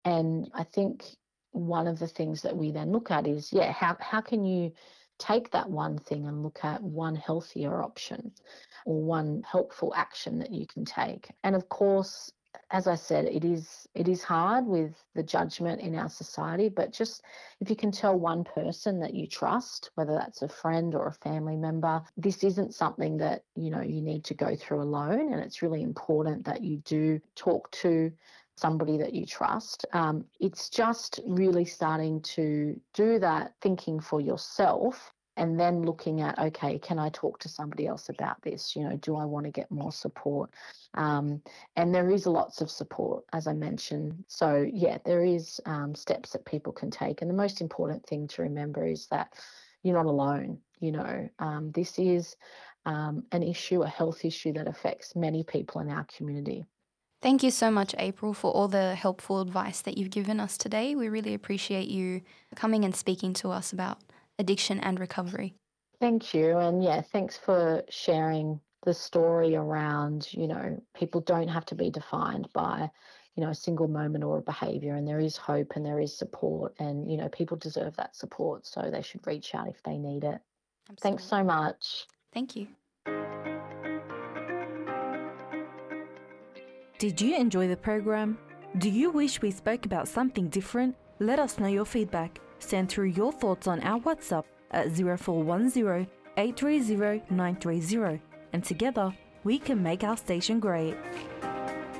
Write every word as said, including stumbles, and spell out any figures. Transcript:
And I think one of the things that we then look at is, yeah, how, how can you take that one thing and look at one healthier option or one helpful action that you can take? And of course, as I said, it is it is hard with the judgment in our society, but just if you can tell one person that you trust, whether that's a friend or a family member, this isn't something that, you know, you need to go through alone, and it's really important that you do talk to somebody that you trust. Um, it's just really starting to do that thinking for yourself and then looking at, okay, can I talk to somebody else about this? You know, do I want to get more support? Um, and there is lots of support, as I mentioned. So, yeah, there is um, steps that people can take. And the most important thing to remember is that you're not alone. You know, um, this is um, an issue, a health issue that affects many people in our community. Thank you so much, April, for all the helpful advice that you've given us today. We really appreciate you coming and speaking to us about addiction and recovery. Thank you. And yeah, thanks for sharing the story around, you know, people don't have to be defined by, you know, a single moment or a behavior, and there is hope and there is support, and, you know, people deserve that support. So they should reach out if they need it. Thanks Absolutely. so much. Thank you. Did you enjoy the program? Do you wish we spoke about something different? Let us know your feedback. Send through your thoughts on our WhatsApp at zero four one zero, eight three zero, nine three zero, and together we can make our station great.